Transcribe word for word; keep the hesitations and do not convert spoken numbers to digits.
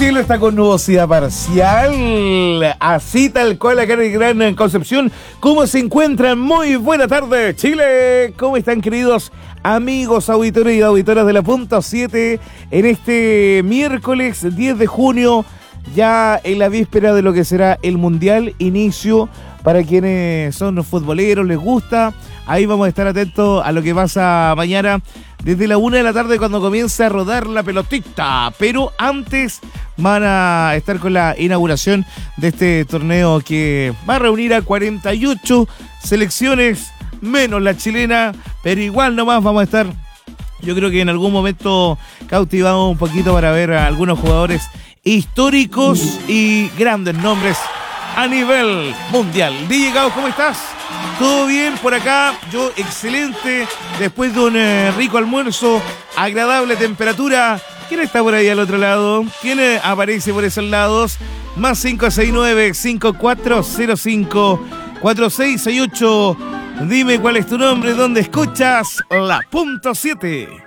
cielo está con nubosidad parcial, así tal cual acá en Gran Concepción. ¿Cómo se encuentran? Muy buena tarde, Chile. ¿Cómo están, queridos amigos, auditores y auditoras de la Punta siete? En este miércoles diez de junio, ya en la víspera de lo que será el Mundial, inicio para quienes son futboleros, les gusta. Ahí vamos a estar atentos a lo que pasa mañana desde la una de la tarde cuando comienza a rodar la pelotita. Pero antes van a estar con la inauguración de este torneo que va a reunir a cuarenta y ocho selecciones, menos la chilena, pero igual nomás vamos a estar, yo creo que en algún momento cautivamos un poquito para ver a algunos jugadores históricos y grandes nombres a nivel mundial. D J Gao, ¿cómo estás? ¿Todo bien por acá? Yo excelente, después de un eh, rico almuerzo, agradable temperatura. ¿Quién está por ahí al otro lado? ¿Quién eh, aparece por esos lados? Más cinco seis nueve, cinco cuatro cero cinco, cuatro seis seis ocho. Dime cuál es tu nombre, dónde escuchas la Punta siete.